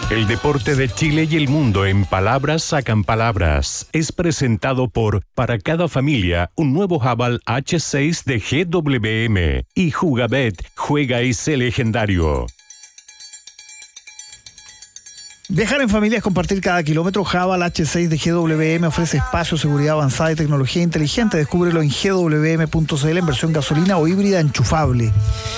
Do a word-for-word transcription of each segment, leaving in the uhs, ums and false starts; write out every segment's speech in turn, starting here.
El deporte de Chile y el mundo en palabras sacan palabras. Es presentado por Para cada familia, un nuevo Haval hache seis de G W M. Y Jugabet, juega y sé legendario. Viajar en familia es compartir cada kilómetro. Haval hache seis de G W M ofrece espacio, seguridad avanzada y tecnología inteligente. Descúbrelo en G W M punto C L en versión gasolina o híbrida enchufable.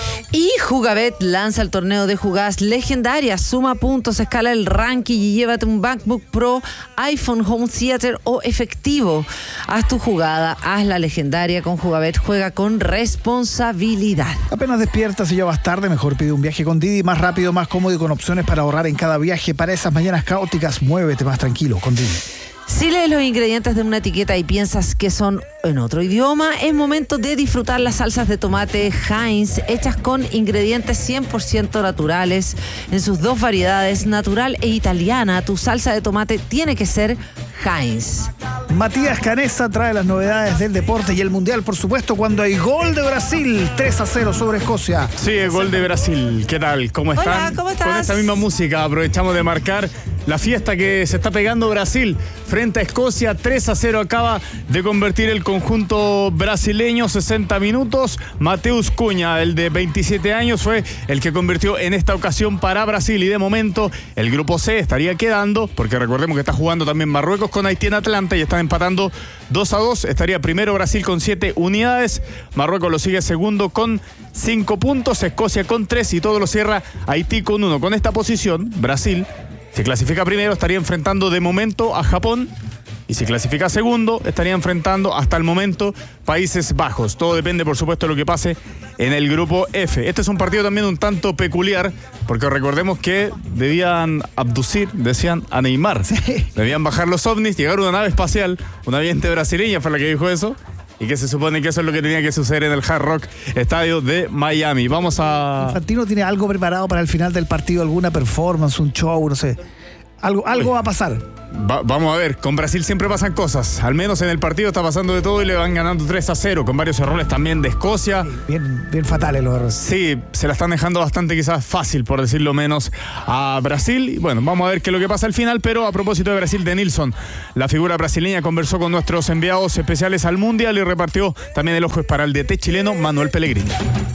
Y Jugabet lanza el torneo de jugadas legendarias. Suma puntos, escala el ranking y llévate un MacBook Pro, iPhone, Home Theater o efectivo. Haz tu jugada, haz la legendaria con Jugabet. Juega con responsabilidad. Apenas despiertas y ya vas tarde, mejor pide un viaje con Didi. Más rápido, más cómodo y con opciones para ahorrar en cada viaje. Para esas mañanas caóticas, muévete más tranquilo con Didi. Si lees los ingredientes de una etiqueta y piensas que son en otro idioma, es momento de disfrutar las salsas de tomate Heinz, hechas con ingredientes cien por ciento naturales en sus dos variedades, natural e italiana. Tu salsa de tomate tiene que ser Heinz. Matías Canessa trae las novedades del deporte y el mundial, por supuesto, cuando hay gol de Brasil, tres a cero sobre Escocia. Sí, el gol de Brasil. ¿Qué tal? ¿Cómo están? Hola, ¿cómo estás? Con esta misma música aprovechamos de marcar la fiesta que se está pegando Brasil frente a Escocia. tres a cero acaba de convertir el conjunto brasileño, sesenta minutos. Mateus Cunha, el de veintisiete años, fue el que convirtió en esta ocasión para Brasil. Y de momento el grupo C estaría quedando, porque recordemos que está jugando también Marruecos con Haití en Atlanta y están empatando dos a dos. Estaría primero Brasil con siete unidades. Marruecos lo sigue segundo con cinco puntos. Escocia con tres y todo lo cierra Haití con uno. Con esta posición, Brasil, si clasifica primero, estaría enfrentando de momento a Japón. Y si clasifica segundo, estaría enfrentando hasta el momento Países Bajos. Todo depende, por supuesto, de lo que pase en el grupo F. Este es un partido también un tanto peculiar, porque recordemos que debían abducir, decían, a Neymar. Sí. Debían bajar los ovnis, llegar una nave espacial, una aviante brasileña fue la que dijo eso. Y que se supone que eso es lo que tenía que suceder en el Hard Rock Estadio de Miami. Vamos a... Infantino tiene algo preparado para el final del partido, alguna performance, un show, no sé. Algo, algo va a pasar. Va, vamos a ver, con Brasil siempre pasan cosas. Al menos en el partido está pasando de todo y le van ganando tres a cero, con varios errores también de Escocia. Bien, bien fatales los errores. Sí, se la están dejando bastante quizás fácil, por decirlo menos, a Brasil. Y bueno, vamos a ver qué es lo que pasa al final. Pero a propósito de Brasil, de Nilsson, la figura brasileña, conversó con nuestros enviados especiales al Mundial y repartió también el ojo para el D T chileno Manuel Pellegrini.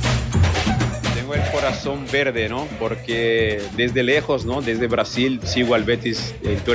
El corazón verde, ¿no? Porque desde lejos, ¿no? Desde Brasil sigo al Betis en todo